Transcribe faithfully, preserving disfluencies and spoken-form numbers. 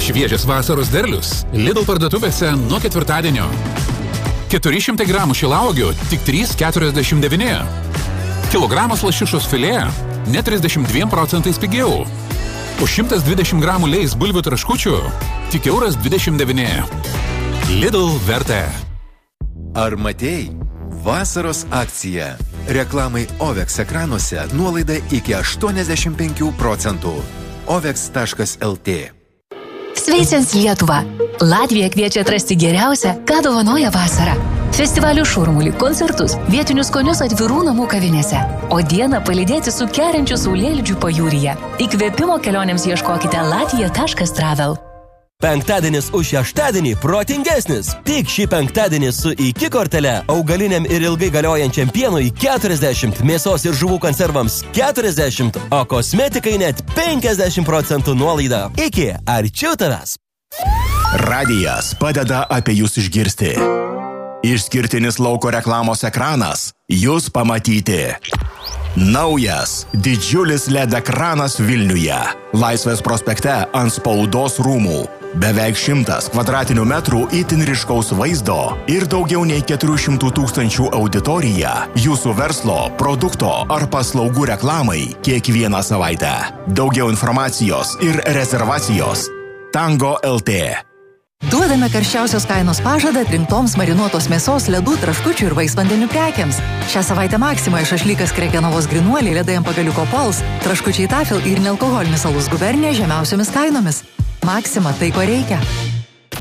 Šviežias vasaros derlius Lidl parduotuvėse nuo ketvirtadienio. keturi šimtai gramų šilauogių tik trys keturiasdešimt devyni. Kilogramas lašišos filė net trisdešimt dviem procentais pigiau. Už šimtas dvidešimt gramų Lay's bulvių traškučių tik euras dvidešimt devyni. Lidl vertė. Ar matei? Vasaros akcija. Reklamai Ovex ekranuose nuolaida iki aštuoniasdešimt penkių procentų. ovex taškas lt. Sveicins Lietuva! Latvija kviečia atrasti geriausią, ką dovanoja vasara. Festivalių šurmulį, koncertus, vietinius skonius atvirų namų kavinėse. O dieną palydėti su keriančiu saulėlydžiu pajūryje. Įkvėpimo kelionėms ieškokite latvija taškas travel. Penktadienis už šeštadienį protingesnis. Tik šį penktadienį su iki kortele augaliniam ir ilgai galiojančiam pienui keturiasdešimt, mėsos ir žuvų konservams keturiasdešimt, o kosmetikai net penkiasdešimt procentų nuolaida. Iki, arčiau tavęs. Radijas padeda apie jūs išgirsti. Išskirtinis lauko reklamos ekranas. Jūs pamatyti. Naujas, didžiulis L E D ekranas Vilniuje. Laisvės prospekte ant spaudos rūmų. Beveik šimtas kvadratinių metrų itin ryškaus vaizdo ir daugiau nei keturių šimtų tūkstančių auditorija jūsų verslo, produkto ar paslaugų reklamai kiekvieną savaitę. Daugiau informacijos ir rezervacijos. Tango L T. Duodame karščiausios kainos pažadą atrinktoms marinuotos mėsos, ledų, traškučių ir vaisvandenių prekiams. Šią savaitę Maksimoje šašlykas Krekenovos grinuoliai, ledai ant pagaliuko Pols, traškučiai Tafel ir nealkoholinis alus Gubernija žemiausiomis kainomis. Maksima, tai ko reikia.